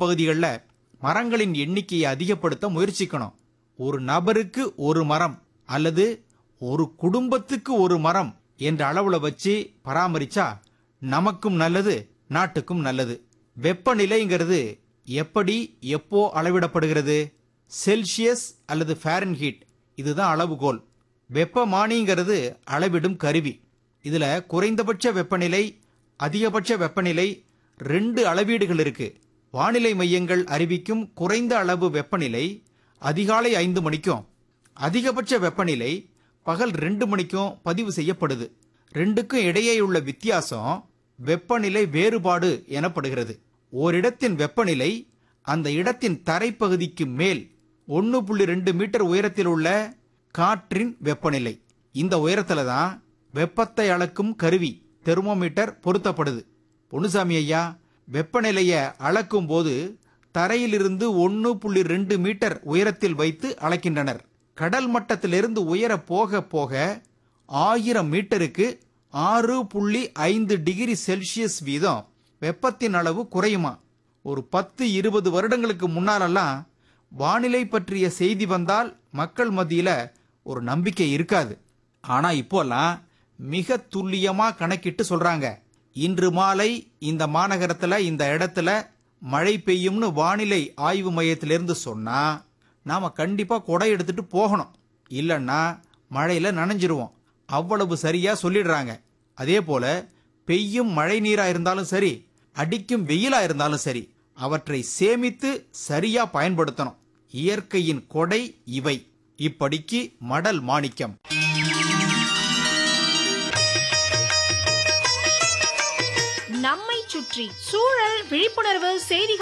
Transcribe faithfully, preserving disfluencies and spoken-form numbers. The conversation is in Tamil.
பகுதிகளில் மரங்களின் எண்ணிக்கையை அதிகப்படுத்த முயற்சிக்கணும். ஒரு நபருக்கு ஒரு மரம் அல்லது ஒரு குடும்பத்துக்கு ஒரு மரம் என்ற அளவுல வச்சு பராமரிச்சா நமக்கும் நல்லது, நாட்டுக்கும் நல்லது. வெப்பநிலைங்கிறது எப்படி எப்போ அளவிடப்படுகிறது? செல்சியஸ் அல்லது ஃபாரன்ஹீட் இதுதான் அளவுகோல். வெப்பமானிங்கிறது அளவிடும் கருவி. இதுல குறைந்தபட்ச வெப்பநிலை, அதிகபட்ச வெப்பநிலை ரெண்டு அளவீடுகள் இருக்கு. வானிலை மையங்கள் அறிவிக்கும் குறைந்த அளவு வெப்பநிலை அதிகாலை ஐந்து மணிக்கும், அதிகபட்ச வெப்பநிலை பகல் ரெண்டு மணிக்கும் பதிவு செய்யப்படுது. ரெண்டுக்கும் இடையே உள்ள வித்தியாசம் வெப்பநிலை வேறுபாடு எனப்படுகிறது. ஓரிடத்தின் வெப்பநிலை அந்த இடத்தின் தரைப்பகுதிக்கு மேல் ஒன்று புள்ளி ரெண்டு மீட்டர் உயரத்தில் உள்ள காற்றின் வெப்பநிலை. இந்த உயரத்துல தான் வெப்பத்தை அளக்கும் கருவி தெர்மோமீட்டர் பொருத்தப்படுது. பொன்னுசாமி ஐயா, வெப்பநிலையை அளக்கும் போது தரையிலிருந்து ஒன்று புள்ளி ரெண்டு மீட்டர் உயரத்தில் வைத்து அளக்கின்றனர். கடல் மட்டத்திலிருந்து உயர போக போக ஆயிரம் மீட்டருக்கு ஆறு புள்ளி ஐந்து டிகிரி செல்சியஸ் வீதம் வெப்பத்தின் அளவு குறையுமா. ஒரு பத்து இருபது வருடங்களுக்கு முன்னாலெல்லாம் வானிலை பற்றிய செய்தி வந்தால் மக்கள் மத்தியில ஒரு நம்பிக்கை இருக்காது. ஆனா இப்போல்லாம் மிக துல்லியமா கணக்கிட்டு சொல்றாங்க. இன்று மாலை இந்த மாநகரத்துல இந்த இடத்துல மழை பெய்யும்னு வானிலை ஆய்வு மையத்திலிருந்து சொன்னா நாம கண்டிப்பா கொடை எடுத்துட்டு போகணும், இல்லைன்னா மழையில நனைஞ்சிருவோம். அவ்வளவு சரியா சொல்லிடுறாங்க. அதே போல பெய்யும் மழை நீரா இருந்தாலும் சரி, அடிக்கும் வெயிலா இருந்தாலும் சரி, அவற்றை சேமித்து சரியா பயன்படுத்தணும். இயற்கையின் கொடை இவை. இப்படிக்கு மடல் மாணிக்கம். நம்மை சுற்றி சூழல் விழிப்புணர்வு செய்திகள்